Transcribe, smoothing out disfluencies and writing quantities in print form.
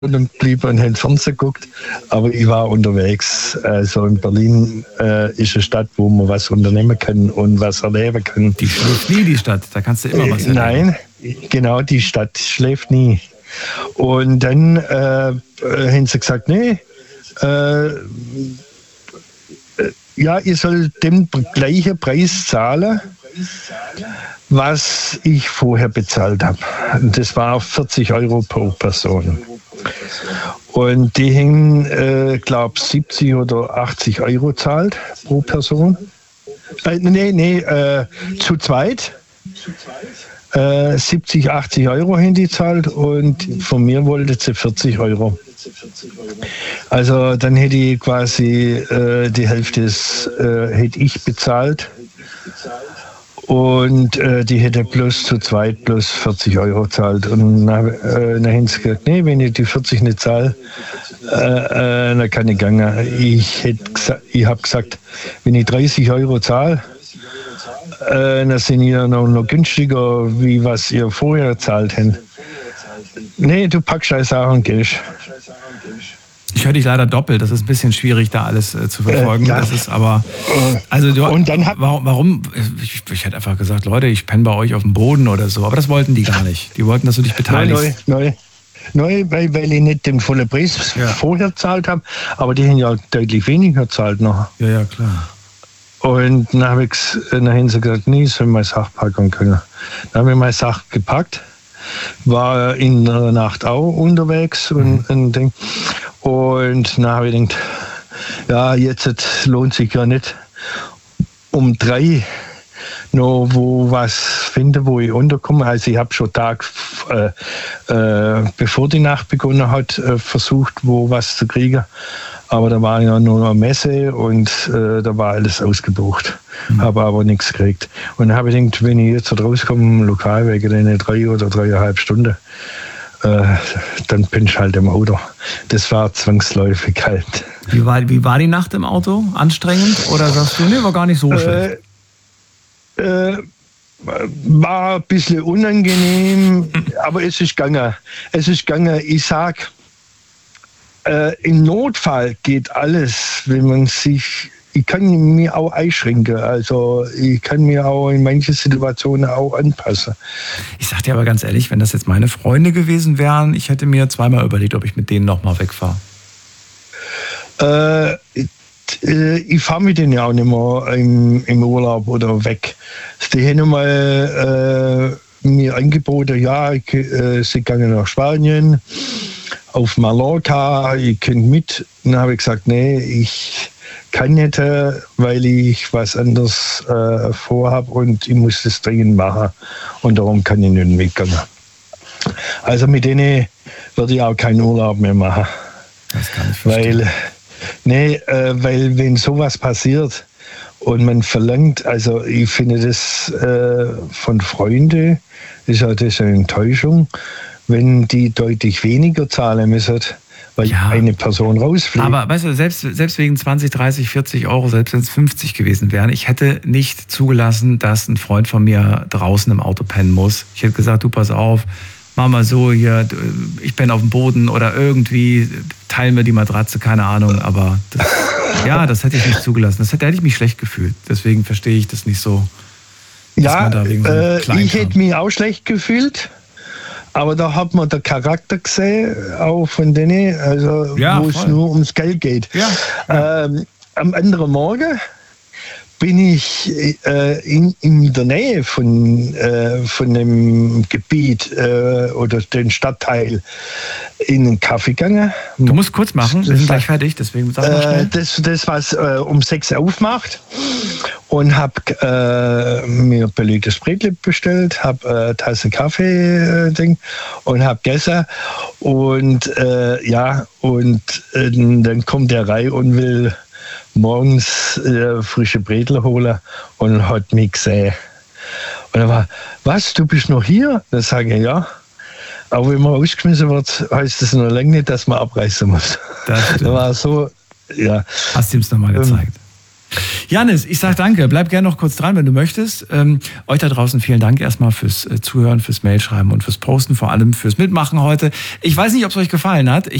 und blieb und haben Fernsehen geguckt, aber ich war unterwegs. Also in Berlin ist eine Stadt, wo man was unternehmen kann und was erleben kann. Die schläft nie, die Stadt, da kannst du immer was erleben. Nein, genau, die Stadt schläft nie. Und dann haben sie gesagt, nee, ja, ihr sollt den gleichen Preis zahlen, was ich vorher bezahlt habe. Das war 40 € pro Person. Und die haben, glaube ich, 70 oder 80 € zahlt pro Person. Zu zweit. 70, 80 € haben die zahlt und von mir wollte sie 40 €. Also dann hätte ich quasi die Hälfte hätte ich bezahlt und die hätte plus zu zweit plus 40 € zahlt. Und dann haben sie gesagt, nee, wenn ich die 40 nicht zahle, dann kann ich gehen. Ich habe gesagt, wenn ich 30 € zahle, dann sind ihr noch günstiger, wie was ihr vorher zahlt habt. Nee, du packst deine Sachen und gehst. Ich höre dich leider doppelt, das ist ein bisschen schwierig, da alles zu verfolgen. Ja. Das ist aber, also du, und dann warum? Ich hätte einfach gesagt, Leute, ich penne bei euch auf dem Boden oder so, aber das wollten die gar nicht. Die wollten, dass du dich beteiligst. Neu, weil ich nicht den vollen Preis vorher gezahlt habe, aber die haben ja deutlich weniger gezahlt nachher. Ja, klar. Und dann haben sie gesagt, nee, ich soll meine Sache packen können. Dann habe ich meine Sache gepackt, war in der Nacht auch unterwegs und dann habe ich gedacht, ja, jetzt lohnt sich ja nicht um 3 noch wo was finden, wo ich unterkomme. Also ich habe schon Tag bevor die Nacht begonnen hat, versucht, wo was zu kriegen. Aber da war ja nur eine Messe und da war alles ausgebucht. Habe aber nichts gekriegt. Und dann habe ich gedacht, wenn ich jetzt rauskomme im Lokal wegen einer 3 oder 3,5 Stunden, dann bin ich halt im Auto. Das war zwangsläufig halt. Wie war die Nacht im Auto? Anstrengend? Oder sagst du, nee, war gar nicht so schlecht? War ein bisschen unangenehm, aber es ist gegangen. Ich sag, im Notfall geht alles, wenn man sich, ich kann mir auch einschränken, also ich kann mir auch in manchen Situationen auch anpassen. Ich sag dir aber ganz ehrlich, wenn das jetzt meine Freunde gewesen wären, ich hätte mir zweimal überlegt, ob ich mit denen nochmal wegfahre. Ich fahre mit denen ja auch nicht mehr im Urlaub oder weg. Die haben mal mir angeboten, ja, sie gehen nach Spanien, auf Mallorca, ich könnt mit. Dann habe ich gesagt, nee, ich kann nicht, weil ich was anderes vorhabe und ich muss das dringend machen und darum kann ich nicht mitgehen. Also mit denen würde ich auch keinen Urlaub mehr machen. Das kann ich verstehen. Weil wenn sowas passiert und man verlangt, also ich finde das von Freunden, ist ja das eine Enttäuschung, wenn die deutlich weniger zahlen müssen, weil eine Person rausfliegt. Aber weißt du, selbst wegen 20, 30, 40 €, selbst wenn es 50 gewesen wären, ich hätte nicht zugelassen, dass ein Freund von mir draußen im Auto pennen muss. Ich hätte gesagt, du pass auf, mach mal so hier, ich penne auf dem Boden oder irgendwie teilen wir die Matratze, keine Ahnung, aber das hätte ich nicht zugelassen. Da hätte ich mich schlecht gefühlt. Deswegen verstehe ich das nicht so. Ja, ich hätte mich auch schlecht gefühlt. Aber da hat man den Charakter gesehen, auch von denen, also wo es nur ums Geld geht. Ja. Am anderen Morgen bin ich in der Nähe von dem Gebiet oder den Stadtteil in einen Kaffee gegangen. Du musst kurz machen, wir sind gleich fertig, deswegen sag mal schnell. Das was um 6 aufmacht und habe mir belegtes Brettl bestellt, habe eine Tasse Kaffee und habe gegessen und dann kommt der rein und will morgens frische Bretel holen und hat mich gesehen. Und er war, was, du bist noch hier? Dann sage ich, ja. Aber wenn man ausgeschmissen wird, heißt das noch lange nicht, dass man abreißen muss. Das war so, ja. Hast du ihm es nochmal gezeigt? Janis, ich sag danke. Bleib gerne noch kurz dran, wenn du möchtest. Euch da draußen vielen Dank erstmal fürs Zuhören, fürs Mailschreiben und fürs Posten, vor allem fürs Mitmachen heute. Ich weiß nicht, ob es euch gefallen hat.